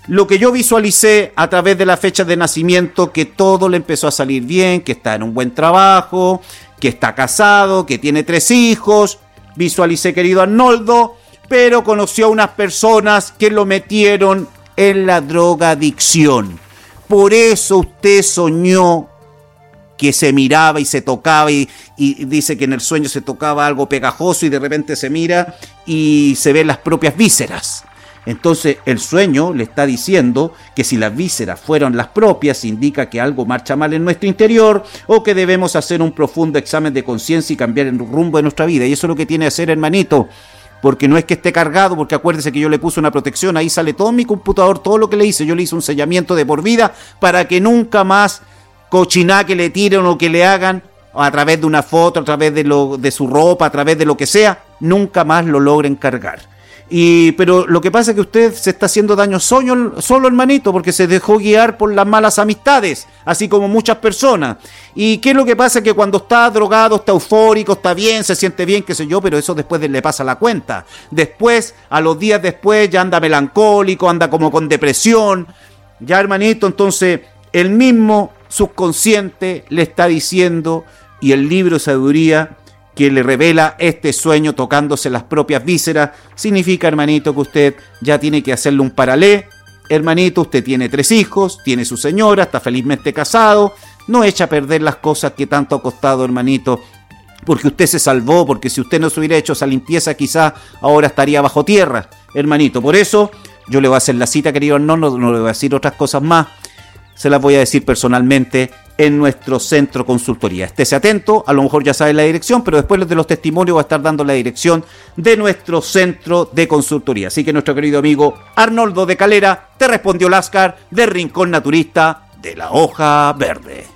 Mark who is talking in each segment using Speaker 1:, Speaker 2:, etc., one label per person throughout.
Speaker 1: lo que yo visualicé a través de la fecha de nacimiento, que todo le empezó a salir bien, que está en un buen trabajo, que está casado, que tiene 3 hijos. Visualicé, querido Arnoldo, pero conoció a unas personas que lo metieron en la drogadicción. Por eso usted soñó que se miraba y se tocaba y dice que en el sueño se tocaba algo pegajoso y de repente se mira y se ven las propias vísceras. Entonces el sueño le está diciendo que si las vísceras fueron las propias, indica que algo marcha mal en nuestro interior o que debemos hacer un profundo examen de conciencia y cambiar el rumbo de nuestra vida. Y eso es lo que tiene que hacer, hermanito, porque no es que esté cargado, porque acuérdese que yo le puse una protección, ahí sale todo en mi computador, todo lo que le hice, yo le hice un sellamiento de por vida para que nunca más cochiná que le tiren o que le hagan a través de una foto, a través de su ropa, a través de lo que sea, nunca más lo logren cargar. Pero lo que pasa es que usted se está haciendo daño solo, hermanito, porque se dejó guiar por las malas amistades, así como muchas personas. ¿Y qué es lo que pasa? Que cuando está drogado, está eufórico, está bien, se siente bien, qué sé yo, pero eso después le pasa la cuenta. Después, a los días después, ya anda melancólico, anda como con depresión. Ya, hermanito, entonces, el mismo subconsciente le está diciendo, y el libro de sabiduría que le revela este sueño tocándose las propias vísceras, significa, hermanito, que usted ya tiene que hacerle un paralé. Hermanito, usted tiene 3 hijos, tiene su señora, está felizmente casado, no echa a perder las cosas que tanto ha costado, hermanito, porque usted se salvó, porque si usted no se hubiera hecho esa limpieza, quizás ahora estaría bajo tierra, hermanito. Por eso, yo le voy a hacer la cita, querido, no le voy a decir otras cosas más, se las voy a decir personalmente en nuestro centro consultoría. Estése atento, a lo mejor ya sabe la dirección, pero después de los testimonios va a estar dando la dirección de nuestro centro de consultoría. Así que nuestro querido amigo Arnoldo de Calera te respondió Láscar de Rincón Naturista de la Hoja Verde.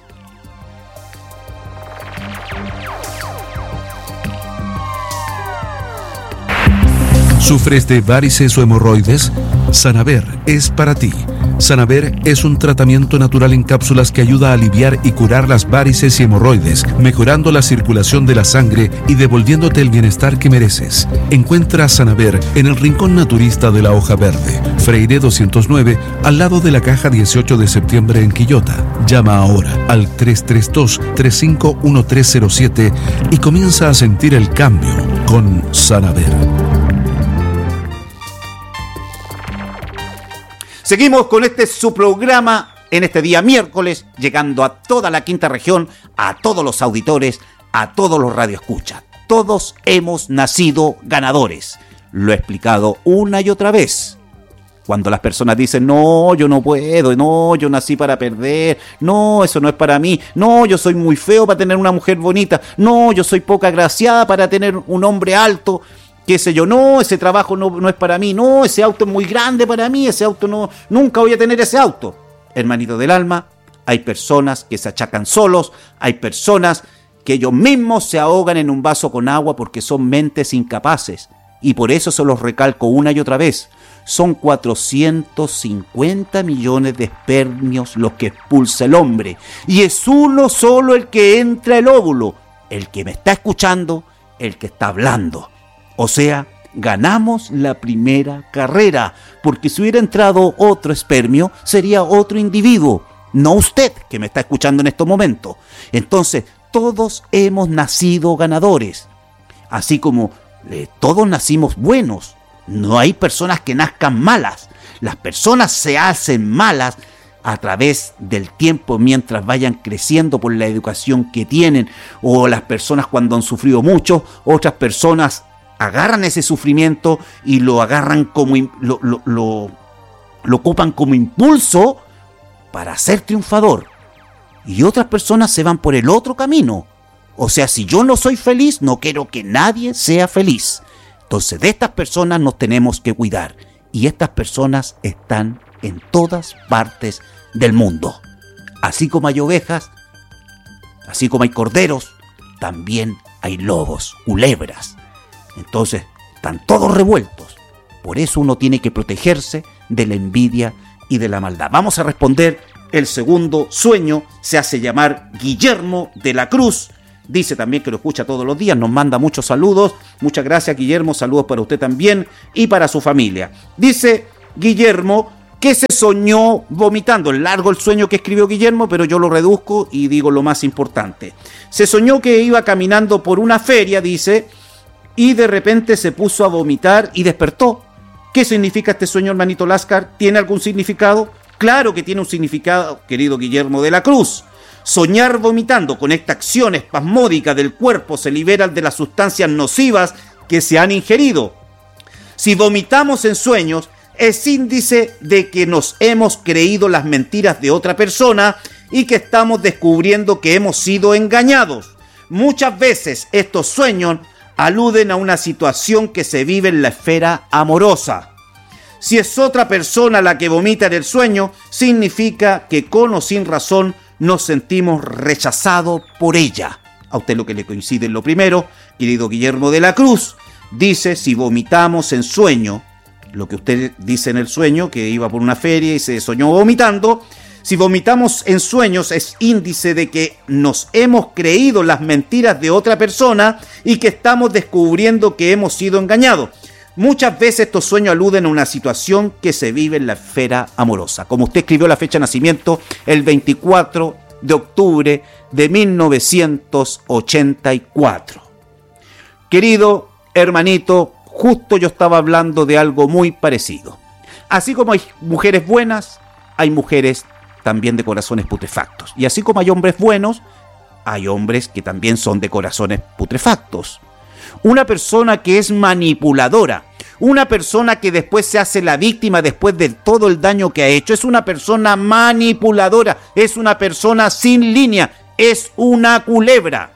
Speaker 2: ¿Sufres de varices o hemorroides? Sanaver es para ti. Sanaver es un tratamiento natural en cápsulas que ayuda a aliviar y curar las varices y hemorroides, mejorando la circulación de la sangre y devolviéndote el bienestar que mereces. Encuentra Sanaver en el Rincón Naturista de la Hoja Verde, Freire 209, al lado de la caja 18 de septiembre en Quillota. Llama ahora al 332-351307 y comienza a sentir el cambio con Sanaver.
Speaker 1: Seguimos con su programa en este día miércoles, llegando a toda la quinta región, a todos los auditores, a todos los radioescuchas. Todos hemos nacido ganadores. Lo he explicado una y otra vez. Cuando las personas dicen, no, yo no puedo, no, yo nací para perder, no, eso no es para mí, no, yo soy muy feo para tener una mujer bonita, no, yo soy poca agraciada para tener un hombre alto, qué sé yo, no, ese trabajo no es para mí, no, ese auto es muy grande para mí, ese auto no, nunca voy a tener ese auto. Hermanito del alma, hay personas que se achacan solos, hay personas que ellos mismos se ahogan en un vaso con agua porque son mentes incapaces. Y por eso se los recalco una y otra vez. Son 450 millones de espermios los que expulsa el hombre. Y es uno solo el que entra el óvulo, el que me está escuchando, el que está hablando. O sea, ganamos la primera carrera, porque si hubiera entrado otro espermio, sería otro individuo, no usted que me está escuchando en estos momentos. Entonces, todos hemos nacido ganadores, así como todos nacimos buenos. No hay personas que nazcan malas, las personas se hacen malas a través del tiempo mientras vayan creciendo por la educación que tienen, o las personas cuando han sufrido mucho, otras personas agarran ese sufrimiento y lo agarran como lo ocupan como impulso para ser triunfador, y otras personas se van por el otro camino. O sea, si yo no soy feliz, no quiero que nadie sea feliz. Entonces de estas personas nos tenemos que cuidar, y estas personas están en todas partes del mundo. Así como hay ovejas, así como hay corderos, también hay lobos, culebras. Entonces, están todos revueltos. Por eso uno tiene que protegerse de la envidia y de la maldad. Vamos a responder el segundo sueño. Se hace llamar Guillermo de la Cruz. Dice también que lo escucha todos los días. Nos manda muchos saludos. Muchas gracias, Guillermo. Saludos para usted también y para su familia. Dice Guillermo que se soñó vomitando. Es largo el sueño que escribió Guillermo, pero yo lo reduzco y digo lo más importante. Se soñó que iba caminando por una feria, dice, y de repente se puso a vomitar y despertó. ¿Qué significa este sueño, hermanito Láscar? ¿Tiene algún significado? Claro que tiene un significado, querido Guillermo de la Cruz. Soñar vomitando. Con esta acción espasmódica del cuerpo se liberan de las sustancias nocivas que se han ingerido. Si vomitamos en sueños, es índice de que nos hemos creído las mentiras de otra persona y que estamos descubriendo que hemos sido engañados. Muchas veces estos sueños aluden a una situación que se vive en la esfera amorosa. Si es otra persona la que vomita en el sueño, significa que con o sin razón nos sentimos rechazados por ella. A usted lo que le coincide en lo primero, querido Guillermo de la Cruz, dice si vomitamos en sueño, lo que usted dice en el sueño, que iba por una feria y se soñó vomitando. Si vomitamos en sueños es índice de que nos hemos creído las mentiras de otra persona y que estamos descubriendo que hemos sido engañados. Muchas veces estos sueños aluden a una situación que se vive en la esfera amorosa. Como usted escribió la fecha de nacimiento, el 24 de octubre de 1984. Querido hermanito, justo yo estaba hablando de algo muy parecido. Así como hay mujeres buenas, hay mujeres también de corazones putrefactos. Y así como hay hombres buenos, hay hombres que también son de corazones putrefactos. Una persona que es manipuladora, una persona que después se hace la víctima después de todo el daño que ha hecho, es una persona manipuladora, es una persona sin línea, es una culebra.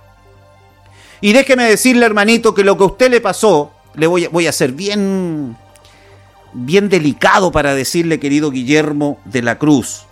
Speaker 1: Y déjeme decirle, hermanito, que lo que a usted le pasó, voy a ser bien delicado para decirle, querido Guillermo de la Cruz.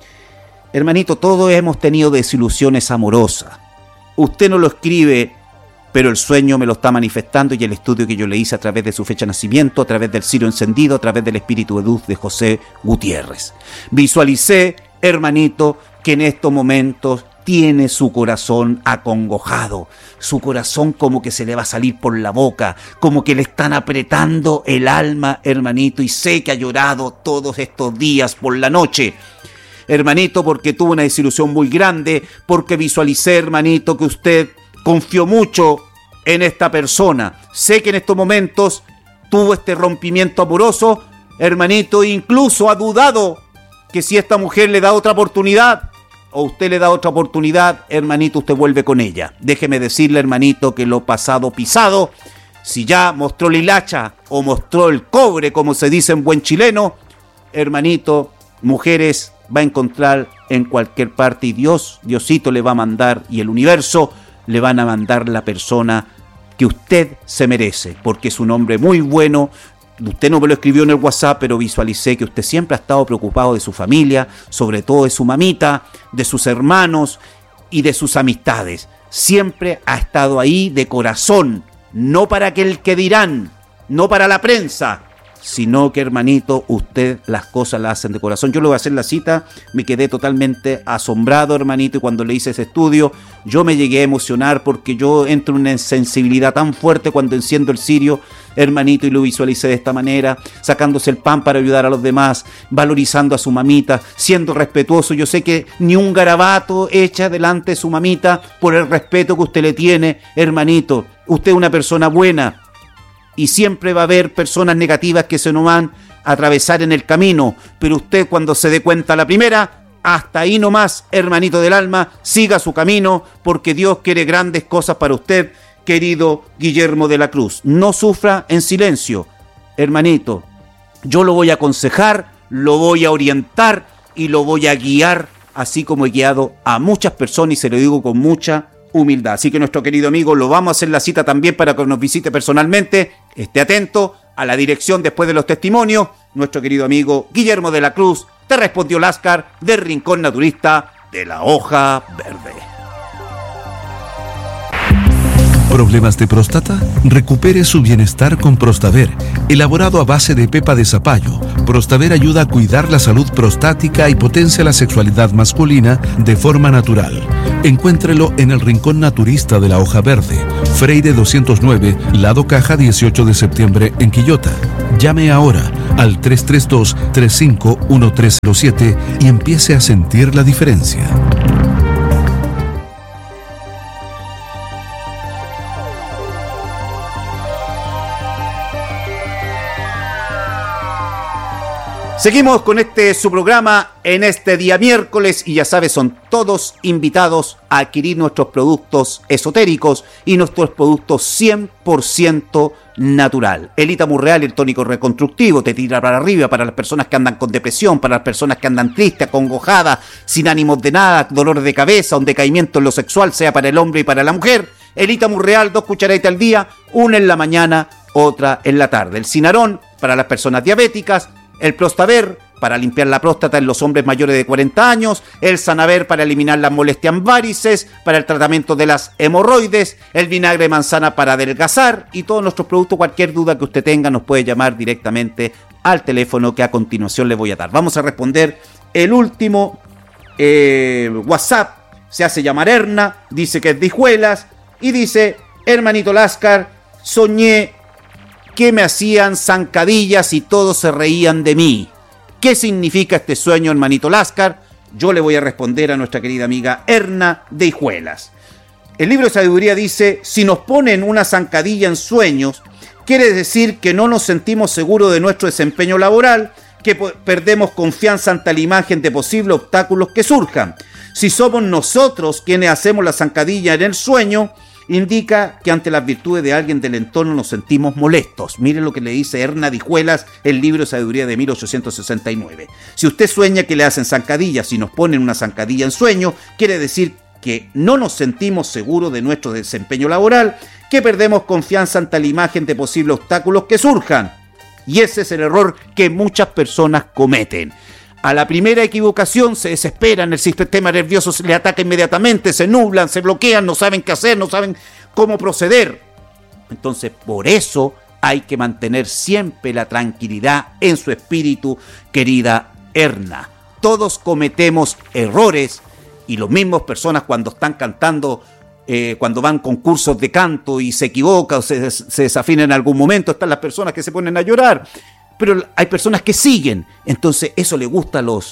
Speaker 1: Hermanito, todos hemos tenido desilusiones amorosas. Usted no lo escribe, pero el sueño me lo está manifestando y el estudio que yo le hice a través de su fecha de nacimiento, a través del cirio encendido, a través del espíritu de luz de José Gutiérrez. Visualicé, hermanito, que en estos momentos tiene su corazón acongojado, su corazón como que se le va a salir por la boca, como que le están apretando el alma, hermanito, y sé que ha llorado todos estos días por la noche. Hermanito, porque tuvo una desilusión muy grande, porque visualicé, hermanito, que usted confió mucho en esta persona. Sé que en estos momentos tuvo este rompimiento amoroso, hermanito, incluso ha dudado que si esta mujer le da otra oportunidad, o usted le da otra oportunidad, hermanito, usted vuelve con ella. Déjeme decirle, hermanito, que lo pasado pisado, si ya mostró la hilacha o mostró el cobre, como se dice en buen chileno, hermanito, mujeres va a encontrar en cualquier parte y Diosito le va a mandar y el universo le van a mandar la persona que usted se merece, porque es un hombre muy bueno. Usted no me lo escribió en el WhatsApp, pero visualicé que usted siempre ha estado preocupado de su familia, sobre todo de su mamita, de sus hermanos y de sus amistades. Siempre ha estado ahí de corazón, no para aquel que dirán, no para la prensa, sino que, hermanito, usted las cosas las hacen de corazón. Yo le voy a hacer la cita, me quedé totalmente asombrado, hermanito, y cuando le hice ese estudio, yo me llegué a emocionar porque yo entro en una sensibilidad tan fuerte cuando enciendo el cirio, hermanito, y lo visualicé de esta manera, sacándose el pan para ayudar a los demás, valorizando a su mamita, siendo respetuoso. Yo sé que ni un garabato echa delante de su mamita por el respeto que usted le tiene, hermanito. Usted es una persona buena, y siempre va a haber personas negativas que se nos van a atravesar en el camino, pero usted, cuando se dé cuenta la primera, hasta ahí nomás, hermanito del alma, siga su camino, porque Dios quiere grandes cosas para usted, querido Guillermo de la Cruz. No sufra en silencio, hermanito. Yo lo voy a aconsejar, lo voy a orientar y lo voy a guiar, así como he guiado a muchas personas, y se lo digo con mucha humildad. Así que, nuestro querido amigo, lo vamos a hacer la cita también para que nos visite personalmente. Esté atento a la dirección después de los testimonios. Nuestro querido amigo Guillermo de la Cruz, te respondió Láscar, del Rincón Naturista de la Hoja Verde.
Speaker 2: ¿Problemas de próstata? Recupere su bienestar con Prostaver, elaborado a base de pepa de zapallo. Prostaver ayuda a cuidar la salud prostática y potencia la sexualidad masculina de forma natural. Encuéntrelo en el Rincón Naturista de la Hoja Verde, Freire 209, Lado Caja 18 de septiembre en Quillota. Llame ahora al 332-351307 y empiece a sentir la diferencia.
Speaker 1: Seguimos con su programa en este día miércoles y ya sabes, son todos invitados a adquirir nuestros productos esotéricos y nuestros productos 100% natural. El Itamurreal, el tónico reconstructivo, te tira para arriba para las personas que andan con depresión, para las personas que andan tristes, acongojadas, sin ánimos de nada, dolores de cabeza, un decaimiento en lo sexual, sea para el hombre y para la mujer. El Itamurreal, 2 cucharaditas al día, una en la mañana, otra en la tarde. El Cinarón, para las personas diabéticas. El Prostaver, para limpiar la próstata en los hombres mayores de 40 años. El Sanaver, para eliminar las molestias varices, para el tratamiento de las hemorroides. El vinagre de manzana, para adelgazar. Y todos nuestros productos, cualquier duda que usted tenga, nos puede llamar directamente al teléfono que a continuación le voy a dar. Vamos a responder el último WhatsApp. Se hace llamar Erna, dice que es de Hijuelas. Y dice: hermanito Láscar, soñé que me hacían zancadillas y todos se reían de mí. ¿Qué significa este sueño, hermanito Láscar? Yo le voy a responder a nuestra querida amiga Erna de Hijuelas. El libro de sabiduría dice: si nos ponen una zancadilla en sueños, quiere decir que no nos sentimos seguros de nuestro desempeño laboral, que perdemos confianza ante la imagen de posibles obstáculos que surjan. Si somos nosotros quienes hacemos la zancadilla en el sueño, indica que ante las virtudes de alguien del entorno nos sentimos molestos. Miren lo que le dice Erna de Hijuelas, el libro de sabiduría de 1869. Si usted sueña que le hacen zancadillas, si nos ponen una zancadilla en sueño, quiere decir que no nos sentimos seguros de nuestro desempeño laboral, que perdemos confianza ante la imagen de posibles obstáculos que surjan. Y ese es el error que muchas personas cometen. A la primera equivocación se desesperan, el sistema nervioso se le ataca inmediatamente, se nublan, se bloquean, no saben qué hacer, no saben cómo proceder. Entonces, por eso hay que mantener siempre la tranquilidad en su espíritu, querida Erna. Todos cometemos errores y las mismas personas cuando están cantando, cuando van concursos de canto y se equivocan o se desafinan en algún momento, están las personas que se ponen a llorar. Pero hay personas que siguen, entonces eso le gusta a los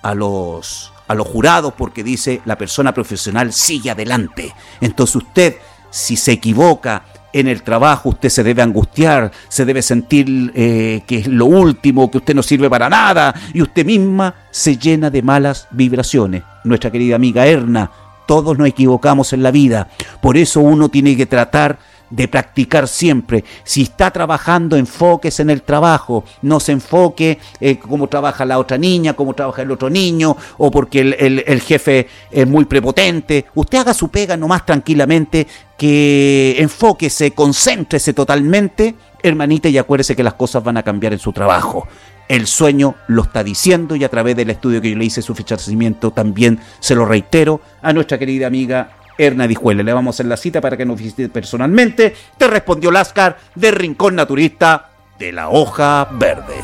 Speaker 1: jurados porque dice la persona profesional sigue adelante. Entonces usted, si se equivoca en el trabajo, usted se debe angustiar, se debe sentir que es lo último, que usted no sirve para nada y usted misma se llena de malas vibraciones. Nuestra querida amiga Erna, todos nos equivocamos en la vida, por eso uno tiene que tratar de practicar siempre. Si está trabajando, enfóquese en el trabajo, no se enfoque cómo trabaja la otra niña, cómo trabaja el otro niño, o porque el jefe es muy prepotente. Usted haga su pega nomás tranquilamente, que enfóquese, concéntrese totalmente, hermanita, y acuérdese que las cosas van a cambiar en su trabajo. El sueño lo está diciendo y a través del estudio que yo le hice su fecha de nacimiento también se lo reitero a nuestra querida amiga Erna de Hijuelas. Le vamos a hacer la cita para que nos visite personalmente. Te respondió Láscar de Rincón Naturista de la Hoja Verde.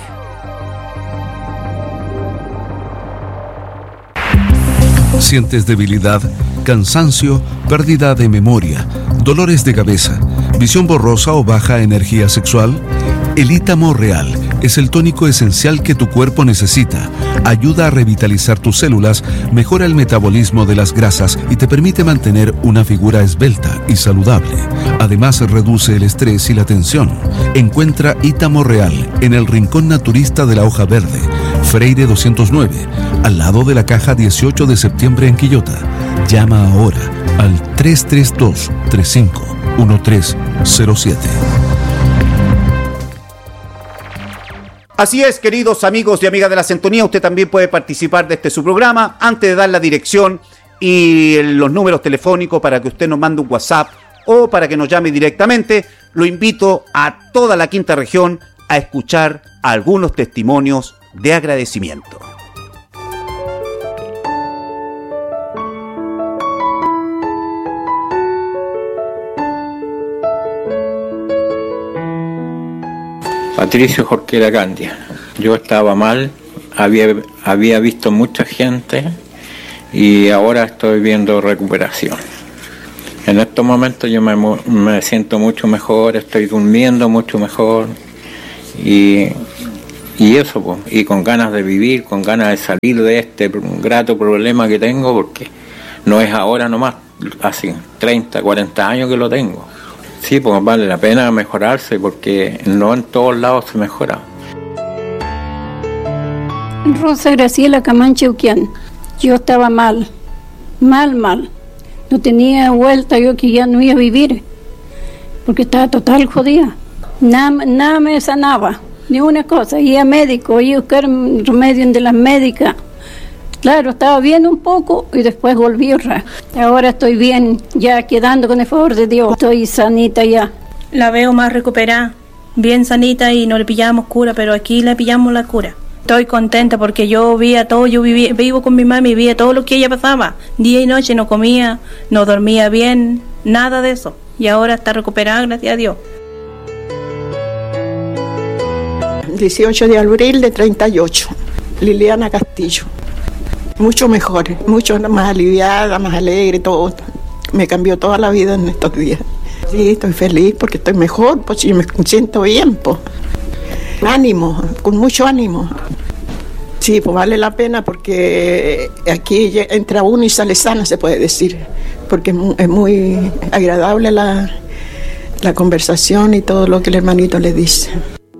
Speaker 2: ¿Sientes debilidad, cansancio, pérdida de memoria, dolores de cabeza, visión borrosa o baja energía sexual? El Itamurreal es el tónico esencial que tu cuerpo necesita. Ayuda a revitalizar tus células, mejora el metabolismo de las grasas y te permite mantener una figura esbelta y saludable. Además, reduce el estrés y la tensión. Encuentra Itamurreal en el Rincón Naturista de la Hoja Verde, Freire 209, al lado de la Caja 18 de septiembre en Quillota. Llama ahora al 332-351307.
Speaker 1: Así es, queridos amigos y amigas de la sintonía, usted también puede participar de su programa. Antes de dar la dirección y los números telefónicos para que usted nos mande un WhatsApp o para que nos llame directamente, lo invito a toda la quinta región a escuchar algunos testimonios de agradecimiento.
Speaker 3: Patricio Jorquera Candia. Yo estaba mal, había visto mucha gente y ahora estoy viendo recuperación. En estos momentos yo me siento mucho mejor, estoy durmiendo mucho mejor y eso, pues, y con ganas de vivir, con ganas de salir de este grato problema que tengo, porque no es ahora nomás, hace 30, 40 años que lo tengo. Sí, pues vale la pena mejorarse porque no en todos lados se mejora.
Speaker 4: Rosa Graciela Camanche Uquián. Yo estaba mal. No tenía vuelta, yo que ya no iba a vivir, porque estaba total jodida. Nada me sanaba, ni una cosa. Iba a médico, iba a buscar remedio de las médicas. Claro, estaba bien un poco y después volví otra. Ahora estoy bien, ya quedando con el favor de Dios. Estoy sanita ya.
Speaker 5: La veo más recuperada, bien sanita y no le pillamos cura, pero aquí le pillamos la cura. Estoy contenta porque yo veía todo, vivo con mi mami, veía todo lo que ella pasaba. Día y noche no comía, no dormía bien, nada de eso. Y ahora está recuperada, gracias a Dios.
Speaker 6: 18 de abril de 38, Liliana Castillo. Mucho mejor, mucho más aliviada, más alegre, todo. Me cambió toda la vida en estos días. Sí, estoy feliz porque estoy mejor, pues yo me siento bien, pues. Ánimo, con mucho ánimo. Sí, pues vale la pena porque aquí entra uno y sale sana, se puede decir, porque es muy agradable la conversación y todo lo que el hermanito le dice.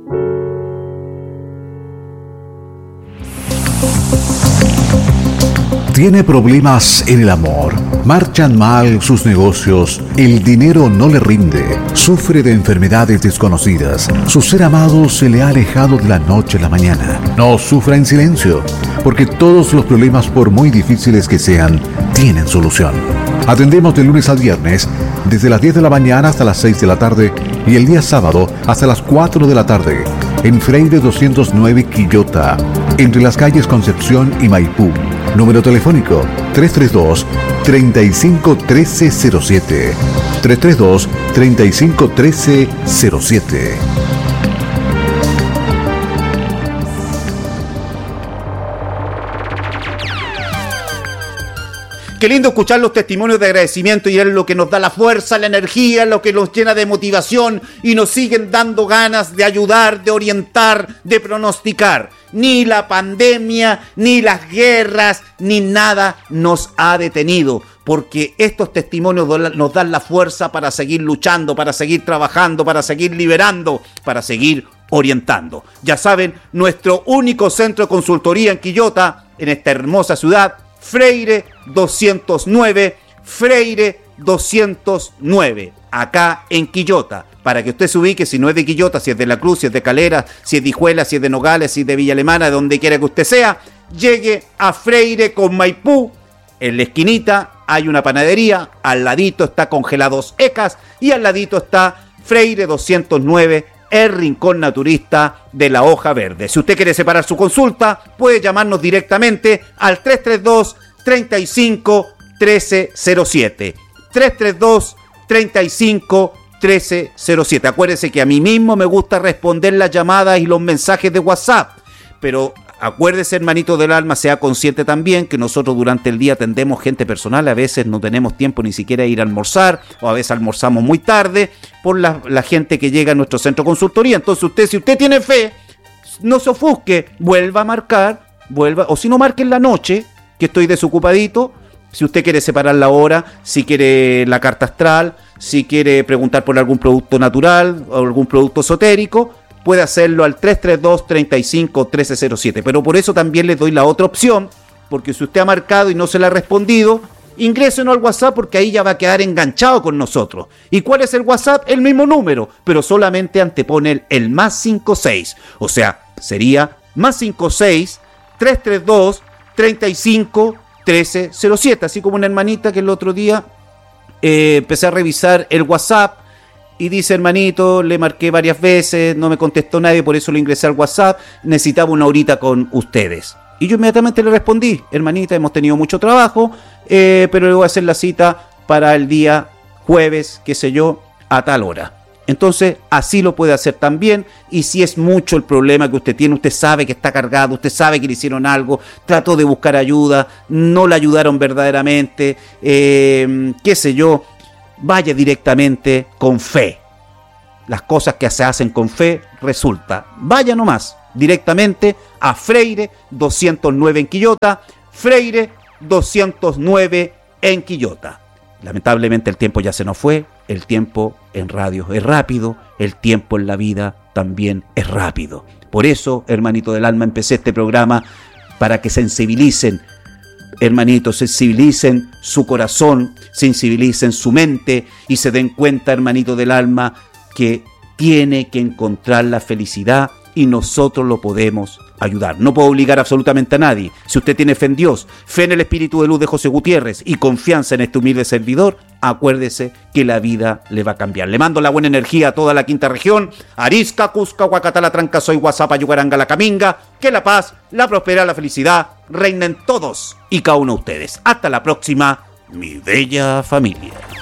Speaker 2: Tiene problemas en el amor, marchan mal sus negocios, el dinero no le rinde, sufre de enfermedades desconocidas, su ser amado se le ha alejado de la noche a la mañana. No sufra en silencio, porque todos los problemas, por muy difíciles que sean, tienen solución. Atendemos de lunes a viernes, desde las 10 de la mañana hasta las 6 de la tarde y el día sábado hasta las 4 de la tarde, en Freire 209 Quillota, entre las calles Concepción y Maipú. Número telefónico 332-351307. 332-351307.
Speaker 1: Qué lindo escuchar los testimonios de agradecimiento y es lo que nos da la fuerza, la energía, lo que nos llena de motivación y nos siguen dando ganas de ayudar, de orientar, de pronosticar. Ni la pandemia, ni las guerras, ni nada nos ha detenido, porque estos testimonios nos dan la fuerza para seguir luchando, para seguir trabajando, para seguir liberando, para seguir orientando. Ya saben, nuestro único centro de consultoría en Quillota, en esta hermosa ciudad, Freire 209, Freire 209, acá en Quillota, para que usted se ubique, si no es de Quillota, si es de La Cruz, si es de Calera, si es de Hijuela, si es de Nogales, si es de Villa Alemana, de donde quiera que usted sea, llegue a Freire con Maipú, en la esquinita hay una panadería, al ladito está Congelados Ecas y al ladito está Freire 209, el rincón naturista de la hoja verde. Si usted quiere separar su consulta, puede llamarnos directamente al 332-35-1307. 332-35-1307. Acuérdese que a mí mismo me gusta responder las llamadas y los mensajes de WhatsApp, pero acuérdese, hermanito del alma, sea consciente también que nosotros durante el día atendemos gente personal, a veces no tenemos tiempo ni siquiera de ir a almorzar, o a veces almorzamos muy tarde por la gente que llega a nuestro centro de consultoría. Entonces si usted tiene fe, no se ofusque, vuelva a marcar, o si no, marque en la noche, que estoy desocupadito, si usted quiere separar la hora, si quiere la carta astral, si quiere preguntar por algún producto natural o algún producto esotérico, puede hacerlo al 332-35-1307. Pero por eso también les doy la otra opción, porque si usted ha marcado y no se le ha respondido, ingrésenos al WhatsApp porque ahí ya va a quedar enganchado con nosotros. ¿Y cuál es el WhatsApp? El mismo número, pero solamente antepone el más 56. O sea, sería más 56 332 35 1307. Así como una hermanita que el otro día empecé a revisar el WhatsApp y dice: hermanito, le marqué varias veces, no me contestó nadie, por eso le ingresé al WhatsApp, necesitaba una horita con ustedes. Y yo inmediatamente le respondí: hermanita, hemos tenido mucho trabajo, pero le voy a hacer la cita para el día jueves, qué sé yo, a tal hora. Entonces, así lo puede hacer también. Y si es mucho el problema que usted tiene, usted sabe que está cargado, usted sabe que le hicieron algo, trató de buscar ayuda, no le ayudaron verdaderamente, qué sé yo, vaya directamente con fe. Las cosas que se hacen con fe resulta. Vaya nomás directamente a Freire 209 en Quillota, Freire 209 en Quillota. Lamentablemente el tiempo ya se nos fue, el tiempo en radio es rápido, el tiempo en la vida también es rápido. Por eso, hermanito del alma, empecé este programa para que sensibilicen, hermanitos, sensibilicen su corazón, sensibilicen su mente y se den cuenta, hermanito del alma, que tiene que encontrar la felicidad y nosotros lo podemos ayudar. No puedo obligar absolutamente a nadie. Si usted tiene fe en Dios, fe en el Espíritu de Luz de José Gutiérrez y confianza en este humilde servidor, acuérdese que la vida le va a cambiar. Le mando la buena energía a toda la quinta región, Arisca, Cusca, Huacatala, Trancasoy, Guazapa, Yucaranga, La Caminga. Que la paz, la prosperidad, la felicidad reinen todos y cada uno de ustedes. Hasta la próxima, mi bella familia.